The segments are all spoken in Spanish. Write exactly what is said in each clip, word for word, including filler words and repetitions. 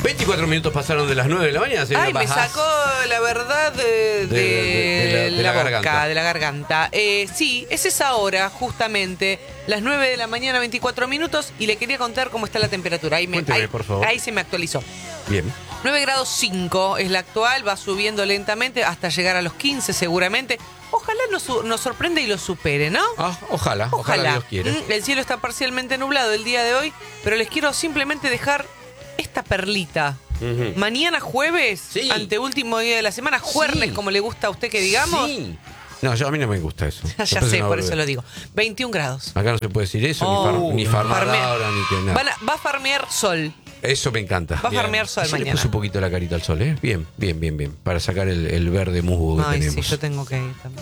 veinticuatro minutos pasaron de las nueve de la mañana. Ay, me sacó la verdad de, de, de, de, de la, de la, la boca, garganta. de la garganta. Eh, sí, es esa hora, justamente, las nueve de la mañana, veinticuatro minutos, y le quería contar cómo está la temperatura. Ahí, me, Cuénteme, ahí, por favor. ahí se me actualizó. Bien. nueve grados cinco es la actual, va subiendo lentamente hasta llegar a los quince seguramente. Ojalá nos, nos sorprenda y lo supere, ¿no? Ah, ojalá, ojalá, ojalá Dios quiere. El cielo está parcialmente nublado el día de hoy, pero les quiero simplemente dejar esta perlita. Uh-huh. Mañana jueves, sí. Anteúltimo día de la semana, juernes, sí. Como le gusta a usted que digamos. Sí. No, yo, a mí no me gusta eso. ya sé, por volver. Eso lo digo. veintiún grados. Acá no se puede decir eso, oh, ni, far, ni farmar ni que nada. Van a, va a farmear sol. Eso me encanta. Va a farmear sol sí, mañana. Le puse un poquito la carita al sol, ¿eh? Bien, bien, bien, bien. Para sacar el, el verde musgo que Ay, tenemos. sí, yo tengo que ir también.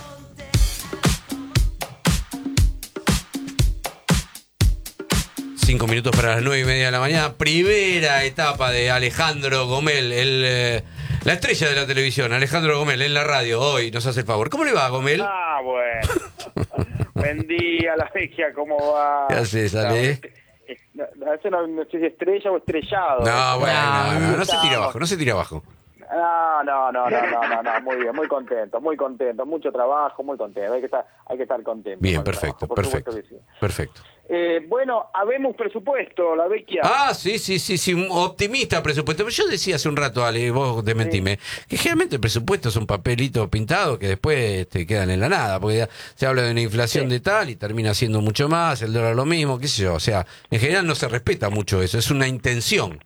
Cinco minutos para las nueve y media de la mañana. Primera etapa de Alejandro Gomel, el, eh, la estrella de la televisión. Alejandro Gomel en la radio hoy nos hace el favor. ¿Cómo le va, Gomel? Ah, bueno. Buen día, la vecchia, ¿cómo va? ¿Qué haces, Ale? ¿Hace una, no sé si estrella o estrellado? No, bueno, no, no, no, no se tira Estamos. abajo, no se tira abajo. No, no, no, no, no, no, no, muy bien, muy contento, muy contento, mucho trabajo, muy contento, hay que estar, hay que estar contento. Bien, perfecto, trabajo, perfecto, sí. perfecto. Eh, bueno, habemos presupuesto, la vecchia. Ah, sí, sí, sí, sí, un optimista presupuesto. Yo decía hace un rato, Ale, vos desmentime, sí. que generalmente el presupuesto es un papelito pintado que después te quedan en la nada, porque se habla de una inflación sí. de tal y termina siendo mucho más, el dólar lo mismo, qué sé yo, o sea, en general no se respeta mucho eso, es una intención.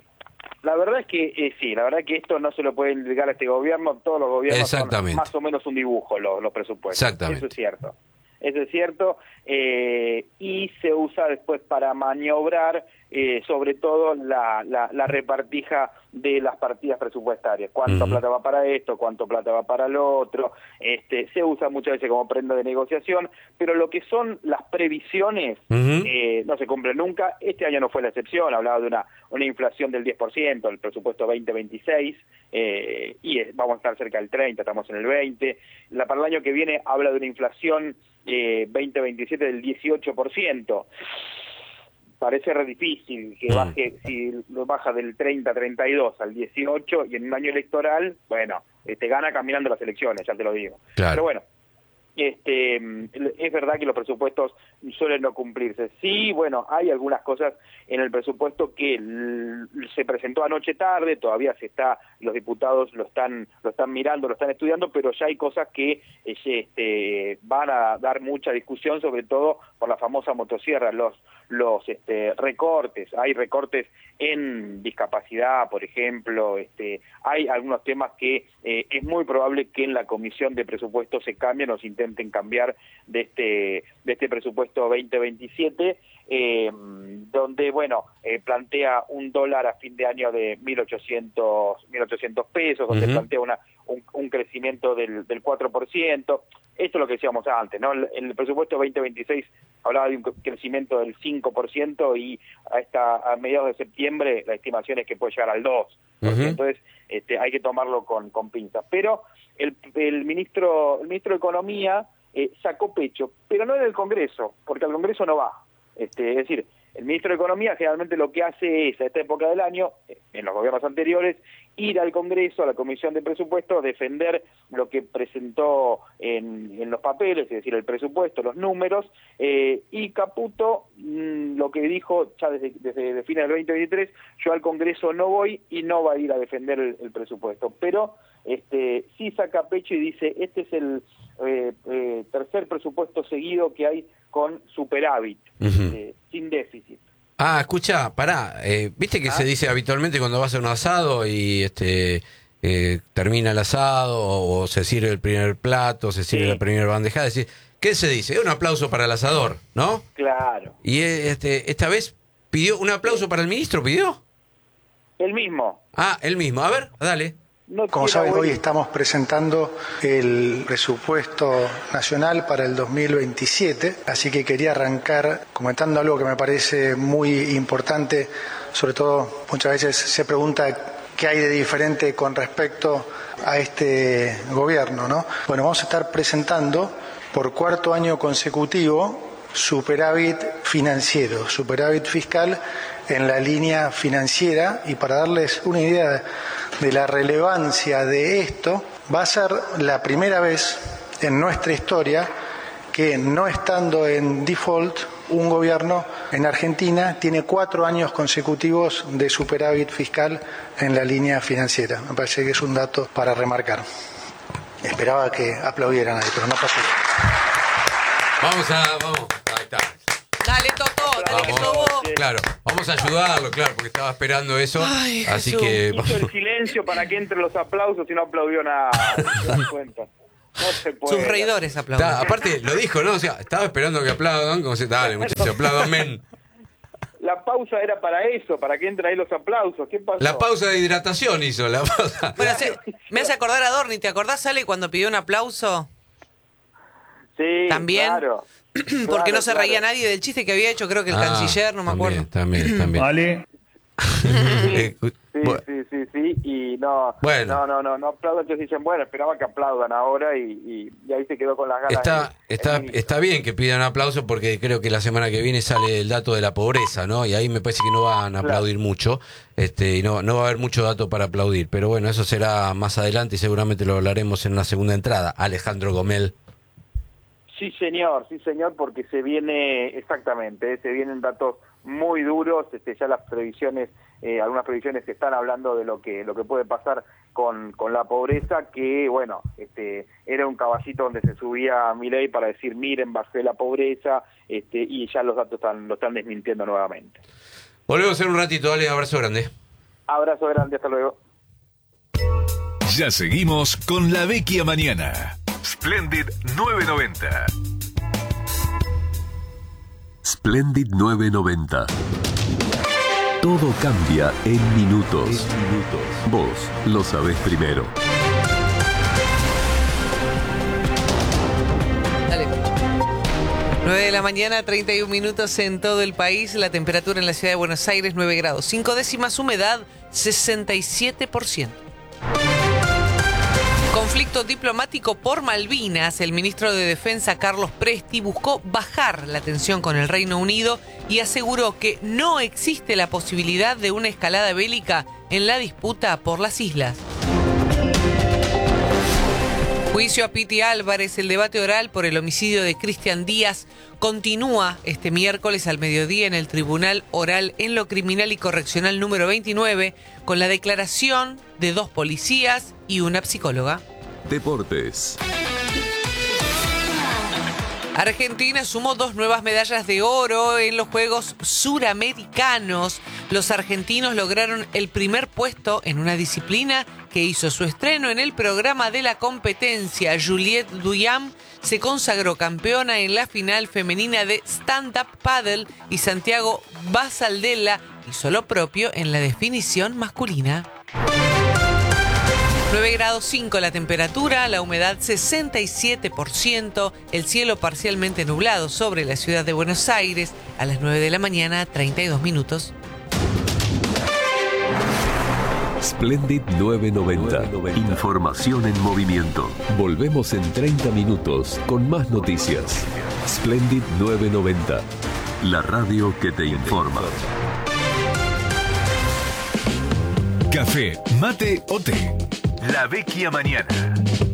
La verdad es que eh, sí, la verdad es que esto no se lo puede indicar a este gobierno, todos los gobiernos son más o menos un dibujo los, los presupuestos. Exactamente. Eso es cierto. Eso es cierto, eh, y se usa después para maniobrar eh, sobre todo la, la, la repartija de las partidas presupuestarias. Cuánto uh-huh. plata va para esto, cuánto plata va para lo otro. Este, se usa muchas veces como prenda de negociación, pero lo que son las previsiones uh-huh. eh, no se cumplen nunca. Este año no fue la excepción, hablaba de una, una inflación del diez por ciento, el presupuesto veinte veintiséis, eh, y es, vamos a estar cerca del treinta, estamos en el veinte. La, para el año que viene habla de una inflación Eh, veinte veintisiete del dieciocho por ciento. Parece re difícil que baje, si lo baja del treinta treinta y dos al dieciocho, y en un año electoral, bueno, eh, te gana caminando las elecciones, ya te lo digo. Claro. Pero bueno, este, es verdad que los presupuestos suelen no cumplirse. Sí, bueno, hay algunas cosas en el presupuesto que l- se presentó anoche tarde, todavía se está, los diputados lo están, lo están mirando, lo están estudiando, pero ya hay cosas que eh, este, van a dar mucha discusión, sobre todo por la famosa motosierra, los los este, recortes, hay recortes en discapacidad, por ejemplo, este, hay algunos temas que eh, es muy probable que en la comisión de presupuesto se cambien o se intenten cambiar de este, de este presupuesto veinte veintisiete, eh, donde, bueno, eh, plantea un dólar a fin de año de mil ochocientos pesos, donde uh-huh. plantea una, un, un crecimiento del, del cuatro por ciento. Esto es lo que decíamos antes, ¿no? El, el presupuesto veinte veintiséis hablaba de un crecimiento del cinco por ciento y a, esta, a mediados de septiembre la estimación es que puede llegar al dos por ciento. Uh-huh. Entonces este, hay que tomarlo con, con pinzas. Pero el, el, ministro, el ministro de Economía eh, sacó pecho, pero no en el Congreso, porque al Congreso no va. Este, es decir, el ministro de Economía generalmente lo que hace es, a esta época del año, en los gobiernos anteriores, ir al Congreso, a la Comisión de Presupuestos, defender lo que presentó en, en los papeles, es decir, el presupuesto, los números, eh, y Caputo mmm, lo que dijo ya desde, desde fines del veinte veintitrés, yo al Congreso no voy y no va a ir a defender el, el presupuesto, pero este sí saca pecho y dice, este es el eh, eh, tercer presupuesto seguido que hay con superávit, uh-huh. eh, sin déficit. Ah, escucha, pará, eh, viste que ¿Ah? se dice habitualmente cuando vas a un asado y este eh, termina el asado o, o se sirve el primer plato, se sirve sí. la primera bandeja, decir, ¿qué se dice? Un aplauso para el asador, ¿no? Claro. Y este esta vez pidió un aplauso para el ministro, ¿pidió? El mismo. Ah, el mismo, a ver, dale. No Como saben, hoy estamos presentando el presupuesto nacional para el dos mil veintisiete, así que quería arrancar comentando algo que me parece muy importante, sobre todo muchas veces se pregunta qué hay de diferente con respecto a este gobierno, ¿no? Bueno, vamos a estar presentando por cuarto año consecutivo superávit financiero, superávit fiscal en la línea financiera. Y para darles una idea de la relevancia de esto, va a ser la primera vez en nuestra historia que, no estando en default, un gobierno en Argentina tiene cuatro años consecutivos de superávit fiscal en la línea financiera. Me parece que es un dato para remarcar. Esperaba que aplaudieran ahí, pero no pasó. Vamos a... Vamos, ahí está. Dale, Toto, dale, Vamos, que sos vos. claro, vamos a ayudarlo, claro, porque estaba esperando eso. Ay, así Jesús. que... Hizo el silencio para que entren los aplausos y no aplaudió nada. ¿Te das cuenta? No se puede. Sus reidores aplauden. Está, aparte, lo dijo, ¿no? O sea, estaba esperando que aplaudan, como se dale, muchachos, aplaudan, men. La pausa era para eso, para que entren ahí los aplausos. ¿Qué pasó? La pausa de hidratación hizo, la pausa. Bueno, se- me hace acordar a Dorni. ¿Te acordás, Ale, cuando pidió un aplauso? Sí, También. claro. Porque Claro, no se claro. reía nadie del chiste que había hecho, creo que el Ah, canciller, no me acuerdo. También, también, también. Vale. Eh, Sí, bueno, sí, sí, sí, y no, Bueno. no, no, no, no aplaudan, entonces dicen, bueno, esperaba que aplaudan ahora y, y, y ahí se quedó con las ganas. Está, el- está, el ministro. está bien que pidan aplausos porque creo que la semana que viene sale el dato de la pobreza, ¿no? Y ahí me parece que no van a aplaudir mucho, este, y no, no va a haber mucho dato para aplaudir. Pero bueno, eso será más adelante y seguramente lo hablaremos en una segunda entrada. Alejandro Gomel. Sí, señor, sí, señor, porque se viene, exactamente, eh, se vienen datos muy duros, este, ya las previsiones, eh, algunas previsiones están hablando de lo que lo que puede pasar con, con la pobreza, que bueno, este, era un caballito donde se subía Milei para decir, miren, bajé la pobreza, este, y ya los datos están, lo están desmintiendo nuevamente. Volvemos en un ratito, dale, abrazo grande. Abrazo grande, hasta luego. Ya seguimos con La Vecchia Mañana. Splendid nueve noventa. Splendid nueve noventa. Todo cambia en minutos. Vos lo sabés primero. Dale. nueve de la mañana, treinta y un minutos en todo el país. La temperatura en la ciudad de Buenos Aires, nueve grados. cinco décimas, humedad, sesenta y siete por ciento. Conflicto diplomático por Malvinas. El ministro de Defensa, Carlos Presti, buscó bajar la tensión con el Reino Unido y aseguró que no existe la posibilidad de una escalada bélica en la disputa por las islas. Juicio a Piti Álvarez. El debate oral por el homicidio de Cristian Díaz continúa este miércoles al mediodía en el Tribunal Oral en lo Criminal y Correccional número veintinueve, con la declaración de dos policías y una psicóloga. Deportes. Argentina sumó dos nuevas medallas de oro en los Juegos Suramericanos. Los argentinos lograron el primer puesto en una disciplina que hizo su estreno en el programa de la competencia. Juliette Duyam se consagró campeona en la final femenina de stand-up paddle y Santiago Basaldella hizo lo propio en la definición masculina. nueve grados cinco la temperatura, la humedad sesenta y siete por ciento, el cielo parcialmente nublado sobre la ciudad de Buenos Aires a las nueve de la mañana, treinta y dos minutos. Splendid nueve noventa. Información en movimiento. Volvemos en treinta minutos con más noticias. Splendid nueve noventa. La radio que te informa. Café, mate o té. La Vecchia Mañana.